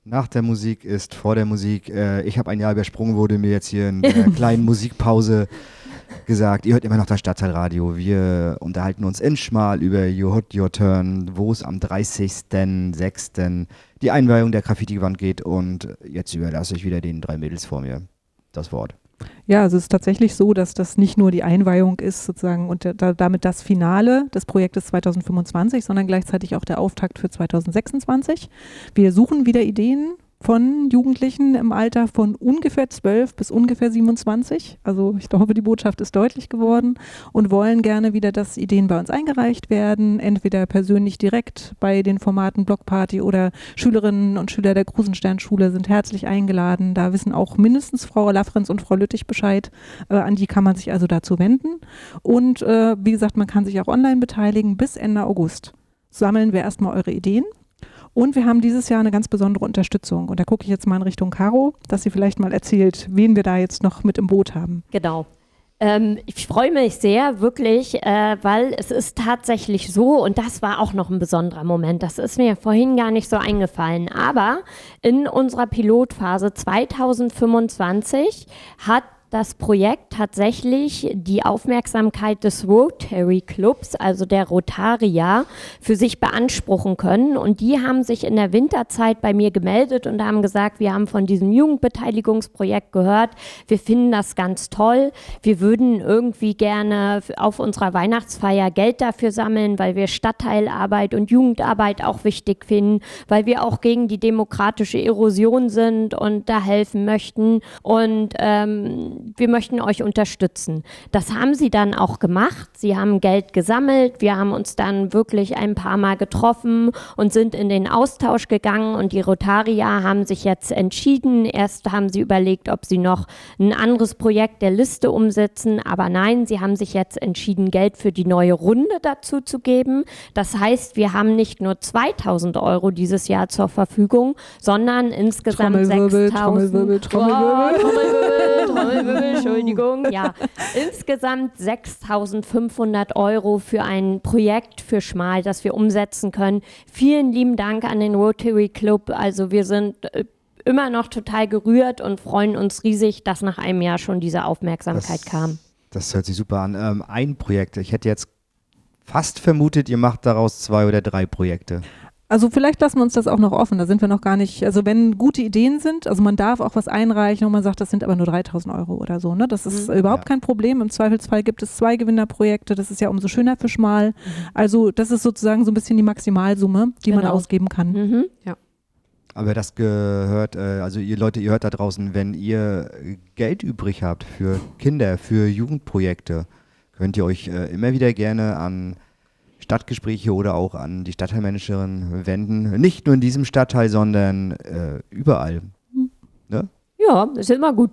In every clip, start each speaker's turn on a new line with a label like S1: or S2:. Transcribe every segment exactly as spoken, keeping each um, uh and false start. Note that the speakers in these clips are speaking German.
S1: Nach der Musik ist vor der Musik. Äh, ich habe ein Jahr übersprungen, wurde mir jetzt hier in der kleinen Musikpause gesagt. Ihr hört immer noch das Stadtteilradio. Wir unterhalten uns in Schmal über Your Hood, Your Turn, wo es am dreißigsten sechsten die Einweihung der Graffiti-Wand geht. Und jetzt überlasse ich wieder den drei Mädels vor mir das Wort.
S2: Ja, also es ist tatsächlich so, dass das nicht nur die Einweihung ist sozusagen und da, damit das Finale des Projektes zweitausendfünfundzwanzig, sondern gleichzeitig auch der Auftakt für zweitausendsechsundzwanzig. Wir suchen wieder Ideen von Jugendlichen im Alter von ungefähr zwölf bis ungefähr siebenundzwanzig. Also ich hoffe, die Botschaft ist deutlich geworden und wollen gerne wieder, dass Ideen bei uns eingereicht werden, entweder persönlich direkt bei den Formaten Blockparty oder Schülerinnen und Schüler der Krusensternschule sind herzlich eingeladen. Da wissen auch mindestens Frau Lafrenz und Frau Lüttich Bescheid. Äh, an die kann man sich also dazu wenden. Und äh, wie gesagt, man kann sich auch online beteiligen. Bis Ende August sammeln wir erstmal eure Ideen. Und wir haben dieses Jahr eine ganz besondere Unterstützung. Und da gucke ich jetzt mal in Richtung Caro, dass sie vielleicht mal erzählt, wen wir da jetzt noch mit im Boot haben.
S3: Genau. Ähm, ich freue mich sehr, wirklich, äh, weil es ist tatsächlich so, und das war auch noch ein besonderer Moment, das ist mir vorhin gar nicht so eingefallen, aber in unserer Pilotphase zweitausendfünfundzwanzig hat das Projekt tatsächlich die Aufmerksamkeit des Rotary Clubs, also der Rotarier, für sich beanspruchen können. Und die haben sich in der Winterzeit bei mir gemeldet und haben gesagt, wir haben von diesem Jugendbeteiligungsprojekt gehört, wir finden das ganz toll, wir würden irgendwie gerne auf unserer Weihnachtsfeier Geld dafür sammeln, weil wir Stadtteilarbeit und Jugendarbeit auch wichtig finden, weil wir auch gegen die demokratische Erosion sind und da helfen möchten und ähm, wir möchten euch unterstützen. Das haben sie dann auch gemacht. Sie haben Geld gesammelt. Wir haben uns dann wirklich ein paar Mal getroffen und sind in den Austausch gegangen und die Rotarier haben sich jetzt entschieden. Erst haben sie überlegt, ob sie noch ein anderes Projekt der Liste umsetzen, aber nein, sie haben sich jetzt entschieden, Geld für die neue Runde dazu zu geben. Das heißt, wir haben nicht nur zweitausend Euro dieses Jahr zur Verfügung, sondern insgesamt
S2: Trommelwirbel,
S3: sechstausend.
S2: Trommelwirbel, Trommelwirbel.
S3: Oh, Trommelwirbel, Trommelwirbel. Entschuldigung, ja. Insgesamt sechstausendfünfhundert Euro für ein Projekt für Schmal, das wir umsetzen können. Vielen lieben Dank an den Rotary Club. Also wir sind immer noch total gerührt und freuen uns riesig, dass nach einem Jahr schon diese Aufmerksamkeit
S1: das,
S3: kam.
S1: Das hört sich super an. Ähm, ein Projekt. Ich hätte jetzt fast vermutet, ihr macht daraus zwei oder drei Projekte.
S2: Also vielleicht lassen wir uns das auch noch offen, da sind wir noch gar nicht, also wenn gute Ideen sind, also man darf auch was einreichen und man sagt, das sind aber nur dreitausend Euro oder so, ne? Das ist mhm. überhaupt ja. kein Problem, im Zweifelsfall gibt es zwei Gewinnerprojekte, das ist ja umso schöner für Schmal, mhm. also das ist sozusagen so ein bisschen die Maximalsumme, die genau. man ausgeben kann.
S3: Mhm. Ja.
S1: Aber das gehört, also ihr Leute, ihr hört da draußen, wenn ihr Geld übrig habt für Kinder, für Jugendprojekte, könnt ihr euch immer wieder gerne an Stadtgespräche oder auch an die Stadtteilmanagerin wenden. Nicht nur in diesem Stadtteil, sondern äh, überall. Ne?
S3: Ja, ist immer gut.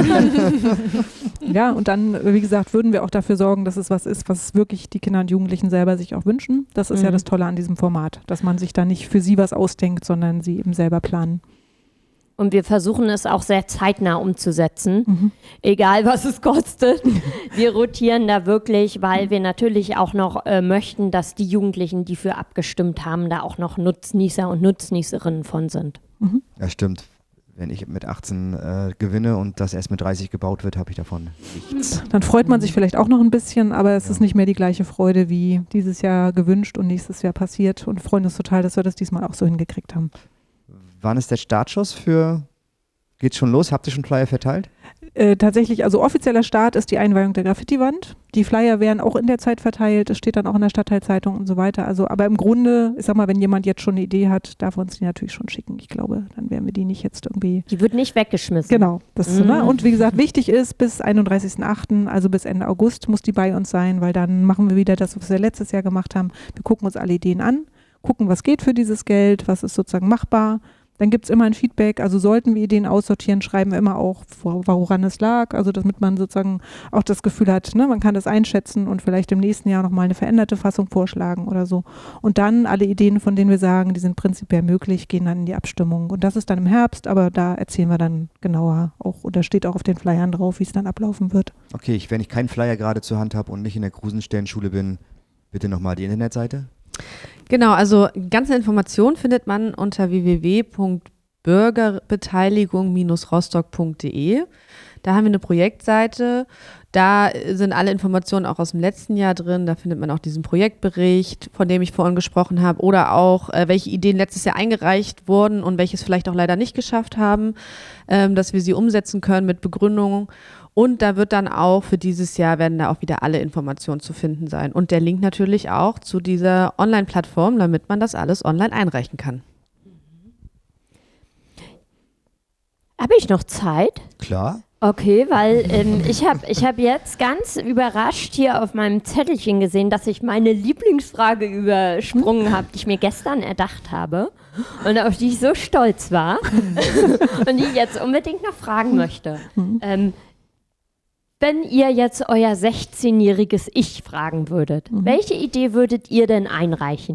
S2: Ja, und dann, wie gesagt, würden wir auch dafür sorgen, dass es was ist, was wirklich die Kinder und Jugendlichen selber sich auch wünschen. Das ist mhm. ja das Tolle an diesem Format, dass man sich da nicht für sie was ausdenkt, sondern sie eben selber planen.
S3: Und wir versuchen es auch sehr zeitnah umzusetzen,
S2: mhm.
S3: egal was es kostet. Wir rotieren da wirklich, weil wir natürlich auch noch äh, möchten, dass die Jugendlichen, die für abgestimmt haben, da auch noch Nutznießer und Nutznießerinnen von sind.
S2: Mhm.
S1: Ja, stimmt. Wenn ich mit achtzehn äh, gewinne und das erst mit dreißig gebaut wird, habe ich davon nichts.
S2: Dann freut man sich vielleicht auch noch ein bisschen, aber es ja. ist nicht mehr die gleiche Freude wie dieses Jahr gewünscht und nächstes Jahr passiert. Und wir freuen uns total, dass wir das diesmal auch so hingekriegt haben.
S1: Wann ist der Startschuss für, geht's schon los? Habt ihr schon Flyer verteilt?
S2: Äh, tatsächlich, also offizieller Start ist die Einweihung der Graffiti-Wand. Die Flyer werden auch in der Zeit verteilt, es steht dann auch in der Stadtteilzeitung und so weiter. Also, aber im Grunde, ich sag mal, wenn jemand jetzt schon eine Idee hat, darf er uns die natürlich schon schicken. Ich glaube, dann werden wir die nicht jetzt irgendwie...
S3: Die wird nicht weggeschmissen.
S2: Genau. Das,
S3: mhm.
S2: ne? Und wie gesagt, wichtig ist, bis einunddreißigsten achten, also bis Ende August muss die bei uns sein, weil dann machen wir wieder das, was wir letztes Jahr gemacht haben. Wir gucken uns alle Ideen an, gucken, was geht für dieses Geld, was ist sozusagen machbar. Dann gibt es immer ein Feedback, also sollten wir Ideen aussortieren, schreiben wir immer auch, woran es lag, also damit man sozusagen auch das Gefühl hat, ne, man kann das einschätzen und vielleicht im nächsten Jahr nochmal eine veränderte Fassung vorschlagen oder so. Und dann alle Ideen, von denen wir sagen, die sind prinzipiell möglich, gehen dann in die Abstimmung. Und das ist dann im Herbst, aber da erzählen wir dann genauer auch, oder steht auch auf den Flyern drauf, wie es dann ablaufen wird.
S1: Okay, ich, wenn ich keinen Flyer gerade zur Hand habe und nicht in der Krusensternschule bin, bitte nochmal die Internetseite.
S4: Genau, also ganze Informationen findet man unter w w w punkt bürgerbeteiligung Rostock punkt de. Da haben wir eine Projektseite. Da sind alle Informationen auch aus dem letzten Jahr drin. Da findet man auch diesen Projektbericht, von dem ich vorhin gesprochen habe, oder auch, äh, welche Ideen letztes Jahr eingereicht wurden und welches vielleicht auch leider nicht geschafft haben, ähm, dass wir sie umsetzen können mit Begründung. Und da wird dann auch für dieses Jahr werden da auch wieder alle Informationen zu finden sein. Und der Link natürlich auch zu dieser Online-Plattform, damit man das alles online einreichen kann.
S3: Habe ich noch Zeit?
S1: Klar.
S3: Okay, weil ähm, ich habe ich hab jetzt ganz überrascht hier auf meinem Zettelchen gesehen, dass ich meine Lieblingsfrage übersprungen habe, die ich mir gestern erdacht habe und auf die ich so stolz war und die ich jetzt unbedingt noch fragen möchte. Ähm, wenn ihr jetzt euer sechzehnjähriges Ich fragen würdet, mhm. welche Idee würdet ihr denn einreichen?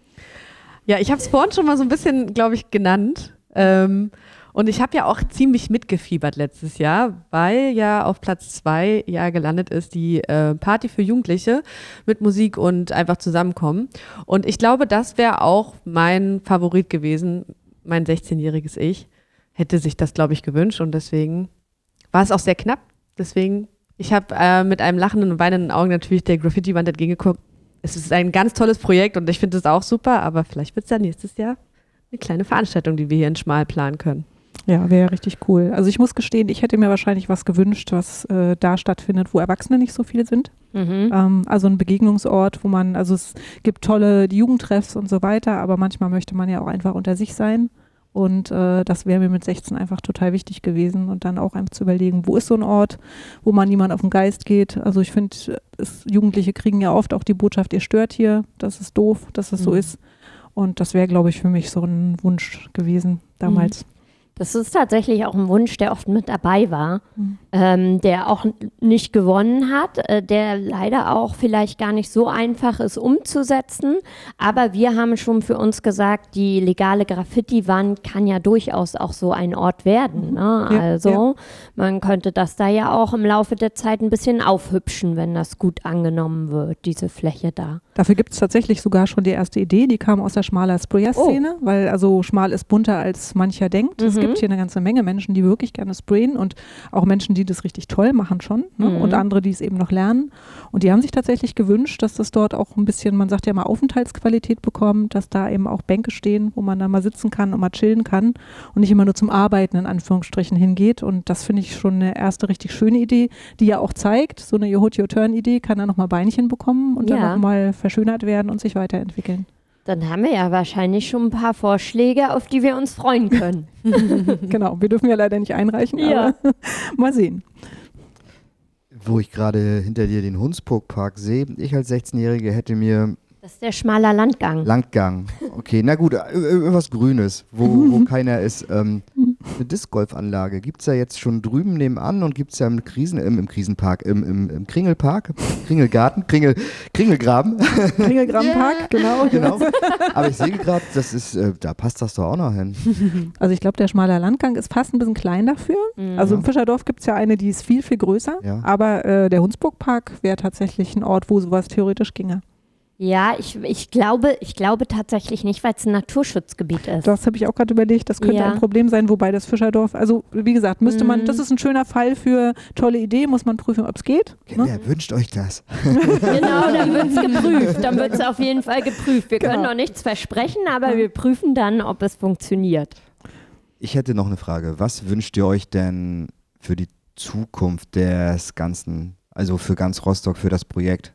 S4: Ja, ich habe es vorhin schon mal so ein bisschen, glaube ich, genannt. Ähm, Und ich habe ja auch ziemlich mitgefiebert letztes Jahr, weil ja auf Platz zwei ja gelandet ist die äh, Party für Jugendliche mit Musik und einfach zusammenkommen. Und ich glaube, das wäre auch mein Favorit gewesen, mein sechzehnjähriges Ich. Hätte sich das, glaube ich, gewünscht und deswegen war es auch sehr knapp. Deswegen, ich habe äh, mit einem lachenden und weinenden Augen natürlich der Graffiti-Wand entgegengeguckt. Es ist ein ganz tolles Projekt und ich finde es auch super, aber vielleicht wird es ja nächstes Jahr eine kleine Veranstaltung, die wir hier in Schmal planen können.
S2: Ja, wäre richtig cool. Also ich muss gestehen, ich hätte mir wahrscheinlich was gewünscht, was äh, da stattfindet, wo Erwachsene nicht so viele sind. Mhm. Ähm, also ein Begegnungsort, wo man, also es gibt tolle Jugendtreffs und so weiter, aber manchmal möchte man ja auch einfach unter sich sein. Und äh, das wäre mir mit sechzehn einfach total wichtig gewesen. Und dann auch einfach zu überlegen, wo ist so ein Ort, wo man niemand auf den Geist geht. Also ich finde, Jugendliche kriegen ja oft auch die Botschaft, ihr stört hier, das ist doof, dass es mhm. so ist. Und das wäre, glaube ich, für mich so ein Wunsch gewesen damals.
S3: Mhm. Das ist tatsächlich auch ein Wunsch, der oft mit dabei war, mhm. ähm, der auch nicht gewonnen hat, äh, der leider auch vielleicht gar nicht so einfach ist umzusetzen. Aber wir haben schon für uns gesagt, die legale Graffiti-Wand kann ja durchaus auch so ein Ort werden. Ne? Ja, also ja. man könnte das da ja auch im Laufe der Zeit ein bisschen aufhübschen, wenn das gut angenommen wird, diese Fläche da.
S2: Dafür gibt es tatsächlich sogar schon die erste Idee, die kam aus der Schmaler Sprayer-Szene, oh. weil also Schmal ist bunter als mancher denkt. Mhm. Es gibt hier eine ganze Menge Menschen, die wirklich gerne sprayen und auch Menschen, die das richtig toll machen schon, ne? mhm. und andere, die es eben noch lernen. Und die haben sich tatsächlich gewünscht, dass das dort auch ein bisschen, man sagt ja mal, Aufenthaltsqualität bekommt, dass da eben auch Bänke stehen, wo man dann mal sitzen kann und mal chillen kann und nicht immer nur zum Arbeiten in Anführungsstrichen hingeht. Und das finde ich schon eine erste richtig schöne Idee, die ja auch zeigt, so eine You Hold Your Turn Idee kann da nochmal Beinchen bekommen und ja. dann nochmal verschönert werden und sich weiterentwickeln.
S3: Dann haben wir ja wahrscheinlich schon ein paar Vorschläge, auf die wir uns freuen können.
S2: Genau, wir dürfen ja leider nicht einreichen, ja. aber mal sehen.
S1: Wo ich gerade hinter dir den Hunsburg-Park sehe, ich als sechzehnjährige hätte mir...
S3: Das ist der schmaler Landgang.
S1: Landgang, okay, na gut, irgendwas Grünes, wo, wo keiner ist. Ähm, eine Disc-Golf-Anlage gibt es ja jetzt schon drüben nebenan und gibt es ja im, Krisen, im, im Krisenpark, im, im, im Kringelpark, Kringelgarten, Kringel, Kringelgraben.
S2: Kringelgrabenpark, genau.
S1: genau. Aber ich sehe gerade, das ist, äh, da passt das doch auch noch hin.
S2: Also ich glaube, der schmaler Landgang ist fast ein bisschen klein dafür. Mhm. Also im Fischerdorf gibt es ja eine, die ist viel, viel größer. Ja. Aber äh, der Hunsburg-Park wäre tatsächlich ein Ort, wo sowas theoretisch ginge.
S3: Ja, ich, ich, glaube, ich glaube tatsächlich nicht, weil es ein Naturschutzgebiet ist.
S2: Das habe ich auch gerade überlegt, das könnte ja. ein Problem sein, wobei das Fischerdorf, also wie gesagt, müsste man, das ist ein schöner Fall für tolle Idee, muss man prüfen, ob es geht.
S1: Kinder,
S2: ne?
S1: wünscht euch das.
S3: Genau, dann wird es geprüft, dann wird es auf jeden Fall geprüft. Wir genau. können noch nichts versprechen, aber ja. wir prüfen dann, ob es funktioniert.
S1: Ich hätte noch eine Frage, was wünscht ihr euch denn für die Zukunft des Ganzen, also für ganz Rostock, für das Projekt?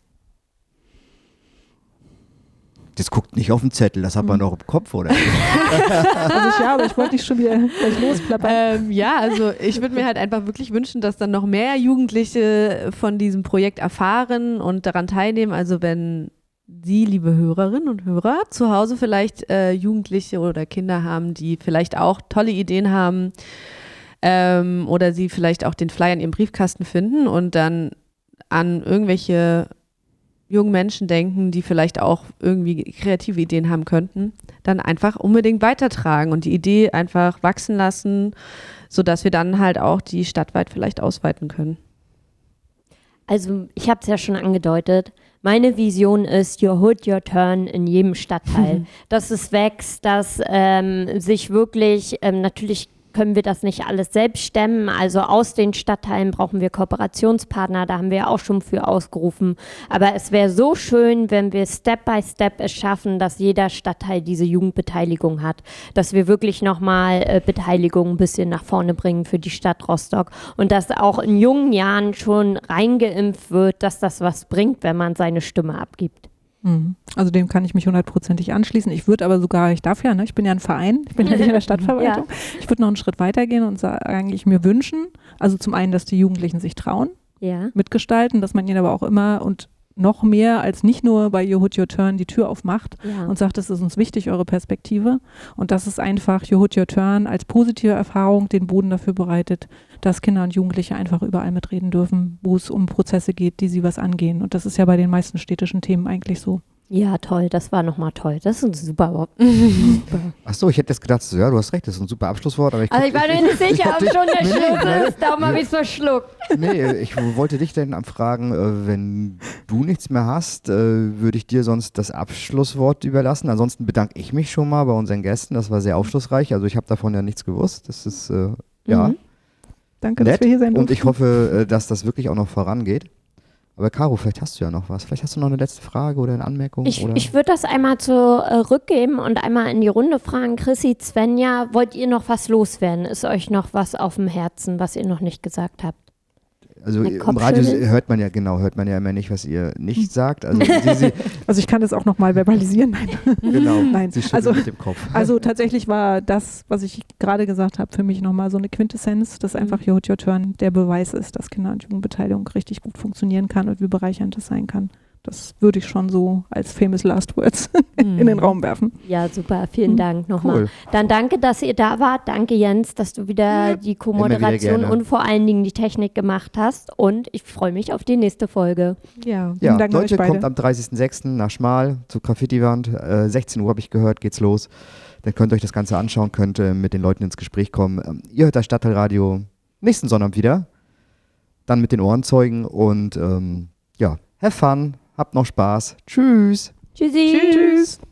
S1: Das guckt nicht auf den Zettel, das hat man doch im Kopf, oder?
S2: Also ja, aber ich wollte nicht schon wieder gleich losplappern.
S4: Ähm, ja, also ich würde mir halt einfach wirklich wünschen, dass dann noch mehr Jugendliche von diesem Projekt erfahren und daran teilnehmen. Also wenn Sie, liebe Hörerinnen und Hörer, zu Hause vielleicht äh, Jugendliche oder Kinder haben, die vielleicht auch tolle Ideen haben ähm, oder Sie vielleicht auch den Flyer in Ihrem Briefkasten finden und dann an irgendwelche jungen Menschen denken, die vielleicht auch irgendwie kreative Ideen haben könnten, dann einfach unbedingt weitertragen und die Idee einfach wachsen lassen, sodass wir dann halt auch die stadtweit vielleicht ausweiten können.
S3: Also ich habe es ja schon angedeutet, Meine Vision ist Your Hood, Your Turn in jedem Stadtteil. Dass es wächst, dass ähm, sich wirklich, ähm, natürlich können wir das nicht alles selbst stemmen. Also aus den Stadtteilen brauchen wir Kooperationspartner, da haben wir auch schon für ausgerufen. Aber es wäre so schön, wenn wir Step by Step es schaffen, dass jeder Stadtteil diese Jugendbeteiligung hat. Dass wir wirklich nochmal äh, Beteiligung ein bisschen nach vorne bringen für die Stadt Rostock. Und dass auch in jungen Jahren schon reingeimpft wird, dass das was bringt, wenn man seine Stimme abgibt.
S2: Also dem kann ich mich hundertprozentig anschließen. Ich würde aber sogar, ich darf ja, ne, ich bin ja ein Verein, ich bin ja nicht in der Stadtverwaltung. Ja. Ich würde noch einen Schritt weitergehen und sagen, ich mir wünschen, also zum einen, dass die Jugendlichen sich trauen,
S3: ja.
S2: mitgestalten, dass man ihnen aber auch immer und noch mehr als nicht nur bei Your Hood, Your Turn die Tür aufmacht
S3: ja.
S2: und sagt, es ist uns wichtig, eure Perspektive. Und dass es einfach Your Hood, Your Turn als positive Erfahrung den Boden dafür bereitet, dass Kinder und Jugendliche einfach überall mitreden dürfen, wo es um Prozesse geht, die sie was angehen. Und das ist ja bei den meisten städtischen Themen eigentlich so.
S3: Ja, toll, das war nochmal toll. Das ist ein super.
S1: Achso, ich hätte jetzt gedacht, so, ja, du hast recht, das ist ein super Abschlusswort. Aber ich
S3: also ich war mir nicht sicher, ob schon der Schluss
S1: nee,
S3: ist, darum habe ich es verschluckt.
S1: Nee, ich wollte dich dann fragen, äh, wenn du nichts mehr hast, äh, würde ich dir sonst das Abschlusswort überlassen. Ansonsten bedanke ich mich schon mal bei unseren Gästen, das war sehr aufschlussreich. Also ich habe davon ja nichts gewusst. Das ist, äh, ja,
S3: mhm.
S2: Danke,
S1: nett.
S2: dass wir hier sein durften.
S1: Und ich hoffe, äh, dass das wirklich auch noch vorangeht. Aber Caro, vielleicht hast du ja noch was. Vielleicht hast du noch eine letzte Frage oder eine Anmerkung.
S3: Ich,
S1: oder?
S3: ich würde das einmal zurückgeben und einmal in die Runde fragen. Chrissy, Svenja, wollt ihr noch was loswerden? Ist euch noch was auf dem Herzen, was ihr noch nicht gesagt habt?
S1: Also im Radio hört man ja, genau, hört man ja immer nicht, was ihr nicht sagt. Also, sie, sie
S2: also ich kann das auch nochmal verbalisieren. Nein.
S1: Genau,
S2: Nein.
S1: sie schüttelt
S2: Also,
S1: mit dem Kopf.
S2: Also tatsächlich war das, was ich gerade gesagt habe, für mich nochmal so eine Quintessenz, dass einfach Your Hood, Your Turn der Beweis ist, dass Kinder- und Jugendbeteiligung richtig gut funktionieren kann und wie bereichernd das sein kann. Das würde ich schon so als famous last words
S3: mhm.
S2: in den Raum werfen.
S3: Ja, super. Vielen Dank nochmal.
S1: Cool.
S3: Dann danke, dass ihr da wart. Danke, Jens, dass du wieder die Co-Moderation und vor allen Dingen die Technik gemacht hast. Und ich freue mich auf die nächste Folge.
S2: Ja,
S1: ja
S2: Dank
S1: Leute,
S2: euch beide.
S1: kommt am dreißigsten sechsten nach Schmal zur Graffiti-Wand. Äh, sechzehn Uhr habe ich gehört, geht's los. Dann könnt ihr euch das Ganze anschauen, könnt äh, mit den Leuten ins Gespräch kommen. Ähm, ihr hört das Stadtteilradio nächsten Sonntag wieder. Dann mit den Ohrenzeugen und ähm, ja, have fun. Habt noch Spaß. Tschüss.
S3: Tschüssi.
S2: Tschüss.